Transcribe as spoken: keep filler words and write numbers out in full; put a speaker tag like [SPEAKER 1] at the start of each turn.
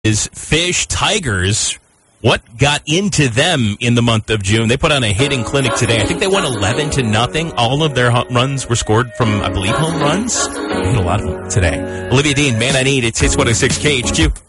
[SPEAKER 1] is Fish Tigers. What got into them in the month of June? They put on a hitting clinic today. I think they won eleven to nothing. All of their runs were scored from, I believe, home runs. They hit a lot of them today. Olivia Dean, Man I Need. It's Hits one oh six K H Q.